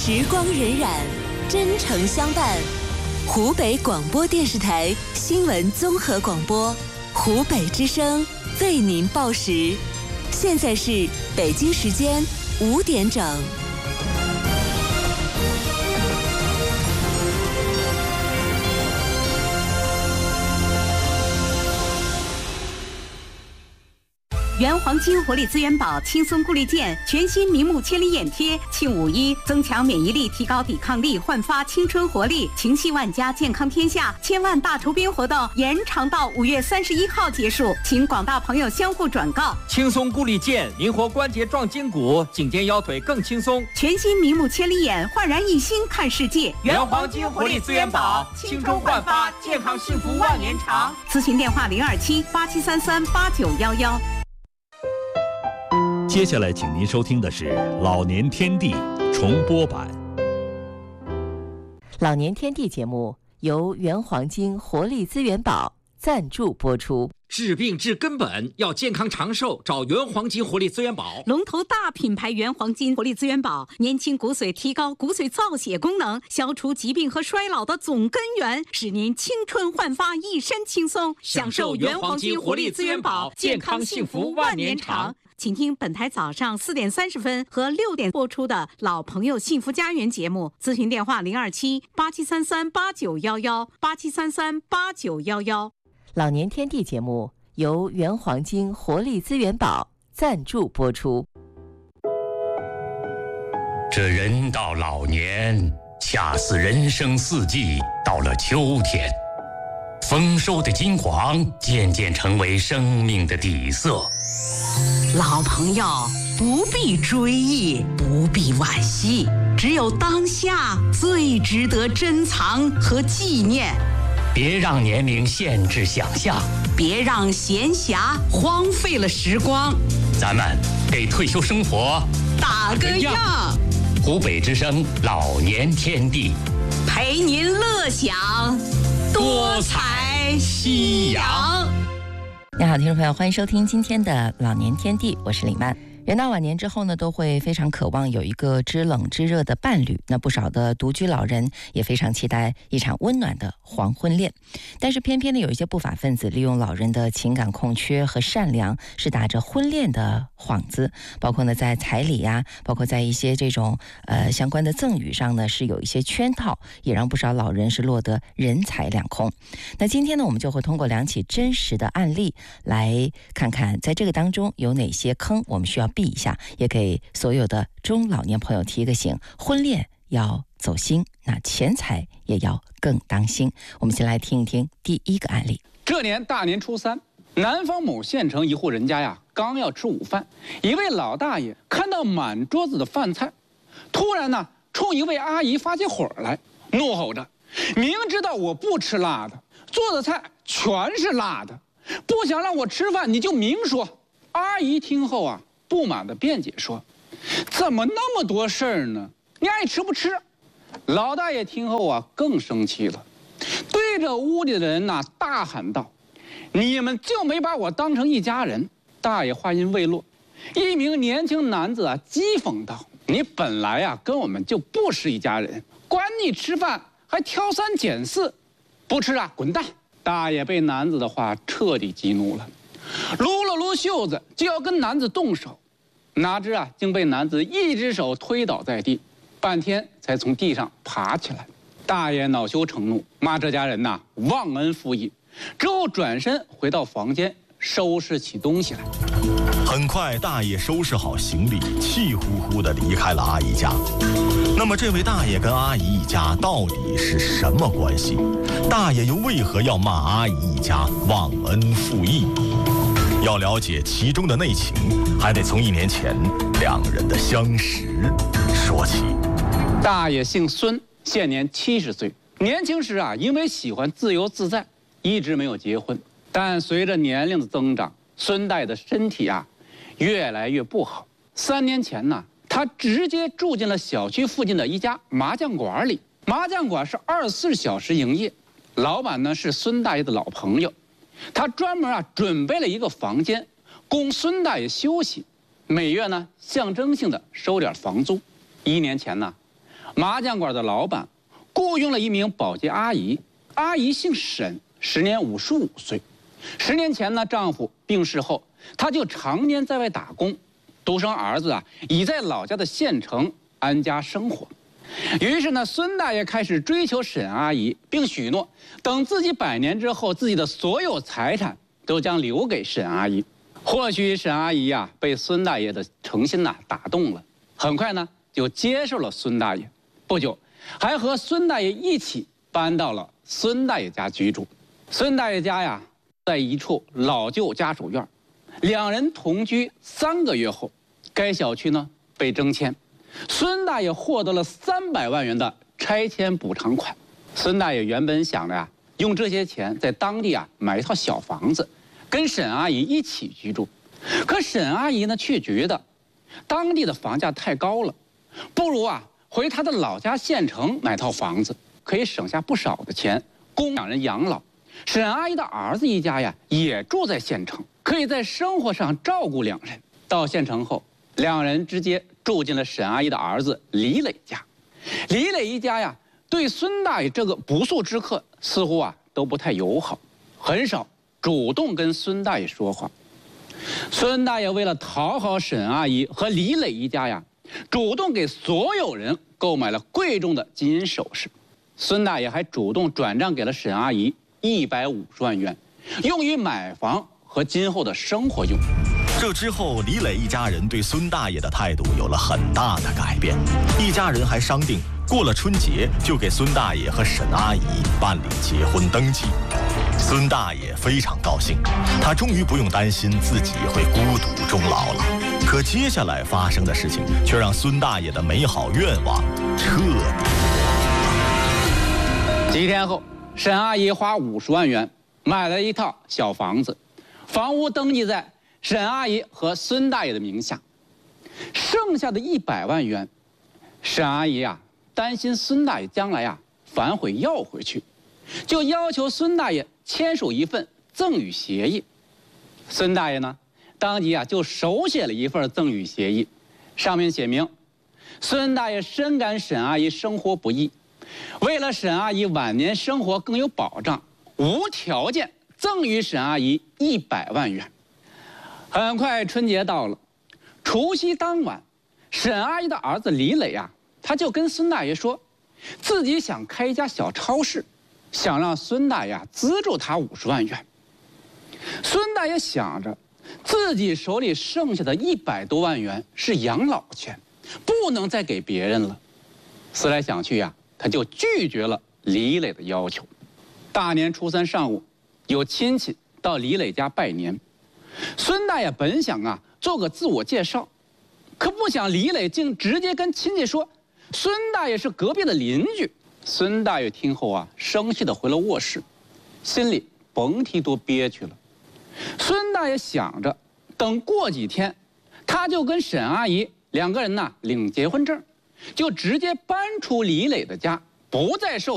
时光荏苒，真诚相伴。湖北广播电视台新闻综合广播，湖北之声为您报时。现在是北京时间5点整。 原黄金活力资源宝轻松顾虑健全新明目千里眼贴，庆5·1，增强免疫力，提高抵抗力，焕发青春活力。情系万家，健康天下千万大酬宾活动延长到5月31号结束，请广大朋友相互转告。 轻松顾虑健，灵活关节壮筋骨，颈肩腰腿更轻松。 全新明目千里眼，焕然一新看世界。 原黄金活力资源宝，青春焕发，健康幸福万年长。 咨询电话027-8733-8911。 接下来，请您收听的是《老年天地》重播版。 老年天地节目由原黄金活力资源宝赞助播出。 治病治根本，要健康长寿，找原黄金活力资源宝。 龙头大品牌原黄金活力资源宝，年轻骨髓，提高骨髓造血功能，消除疾病和衰老的总根源，使您青春焕发，一身轻松。 享受原黄金活力资源宝，健康幸福万年长。 请听本台早上4点30分和6点播出的老朋友幸福家园节目，咨询电话027-8733-8911，8733-8911。 老年天地节目由原黄金活力资源宝赞助播出。 这人到老年，恰似人生四季到了秋天，丰收的金黄渐渐成为生命的底色。 老朋友不必追忆，不必惋惜，只有当下最值得珍藏和纪念。 别让年龄限制想象， 别让闲暇荒废了时光。 咱们给退休生活打个样。 湖北之声老年天地， 陪您乐享多彩夕阳。 你好，听众朋友，欢迎收听今天的老年天地，我是李曼。人到晚年之后呢，都会非常渴望有一个知冷知热的伴侣。那不少的独居老人也非常期待一场温暖的黄昏恋。但是偏偏呢，有一些不法分子利用老人的情感空缺和善良，是打着婚恋的幌子，包括呢在彩礼呀，包括在一些这种相关的赠与上呢，是有一些圈套，也让不少老人是落得人财两空。那今天呢，我们就会通过2起真实的案例来看看，在这个当中有哪些坑我们需要避一下，也给所有的中老年朋友提一个醒：婚恋要走心，那钱财也要更当心。我们先来听一听第一个案例。 这年大年初3，南方某县城一户人家呀，刚要吃午饭，一位老大爷看到满桌子的饭菜，突然呢，冲一位阿姨发起火来，怒吼着：“明知道我不吃辣的，做的菜全是辣的，不想让我吃饭你就明说。”阿姨听后啊，不满地辩解说：“怎么那么多事儿呢？你爱吃不吃？”老大爷听后啊，更生气了，对着屋里的人呐大喊道：“你们就没把我当成一家人？”大爷话音未落，一名年轻男子啊讥讽道：“你本来啊跟我们就不是一家人，管你吃饭还挑3拣4，不吃啊滚蛋！”大爷被男子的话彻底激怒了，撸了撸袖子就要跟男子动手，哪知啊竟被男子一只手推倒在地，半天才从地上爬起来。大爷恼羞成怒，骂这家人呐忘恩负义，之后转身回到房间收拾起东西来。 很快，大爷收拾好行李，气呼呼地离开了阿姨家。那么，这位大爷跟阿姨一家到底是什么关系？大爷又为何要骂阿姨一家忘恩负义？要了解其中的内情，还得从1年前2人的相识说起。 大爷姓孙，现年70岁。年轻时啊，因为喜欢自由自在，一直没有结婚。但随着年龄的增长，孙大爷的身体啊越来越不好。3年前呢，他直接住进了小区附近的一家麻将馆里。麻将馆是24小时营业，老板呢是孙大爷的老朋友。他专门啊准备了一个房间，供孙大爷休息，每月呢象征性的收点房租。1年前呢， 麻将馆的老板雇佣了一名保洁阿姨，阿姨姓沈，时年55岁。10年前呢，丈夫病逝后，她就常年在外打工，独生儿子已在老家的县城安家生活。于是呢，孙大爷开始追求沈阿姨，并许诺等自己100年之后，自己的所有财产都将留给沈阿姨。或许沈阿姨被孙大爷的诚心打动了，很快呢就接受了孙大爷。不久，还和孙大爷一起搬到了孙大爷家居住。孙大爷家在一处老旧家属院，2人同居3个月后，该小区呢被征迁，孙大爷获得了300万元的拆迁补偿款。孙大爷原本想着用这些钱在当地买一套小房子，跟沈阿姨一起居住。可沈阿姨呢却觉得当地的房价太高了，不如回她的老家县城买套房子，可以省下不少的钱供2人养老。沈阿姨的儿子一家也住在县城，可以在生活上照顾2人。到县城后，2人直接住进了沈阿姨的儿子李磊家。李磊一家对孙大爷这个不速之客似乎都不太友好，很少主动跟孙大爷说话。孙大爷为了讨好沈阿姨和李磊一家主动给所有人购买了贵重的金银首饰。孙大爷还主动转账给了沈阿姨150万元，用于买房和今后的生活用。 这之后，李磊一家人对孙大爷的态度有了很大的改变。一家人还商定，过了春节就给孙大爷和沈阿姨办理结婚登记。孙大爷非常高兴，他终于不用担心自己会孤独终老了。可接下来发生的事情却让孙大爷的美好愿望彻底几天后，沈阿姨花50万元买了一套小房子，房屋登记在沈阿姨和孙大爷的名下。剩下的100万元，沈阿姨担心孙大爷将来反悔要回去，就要求孙大爷签署一份赠与协议。孙大爷呢，当即就手写了一份赠与协议，上面写明，孙大爷深感沈阿姨生活不易，为了沈阿姨晚年生活更有保障，无条件赠与沈阿姨100万元。很快春节到了，除夕当晚，沈阿姨的儿子李磊他就跟孙大爷说，自己想开一家小超市，想让孙大爷资助他50万元。孙大爷想着，自己手里剩下的100多万元是养老钱，不能再给别人了。思来想去他就拒绝了李磊的要求。大年初3上午，有亲戚到李磊家拜年，孙大爷本想做个自我介绍，可不想李磊竟直接跟亲戚说，孙大爷是隔壁的邻居。孙大爷听后生气地回了卧室，心里甭提多憋屈了。孙大爷想着，等过几天，他就跟沈阿姨2个人领结婚证，就直接搬出李磊的家，不再受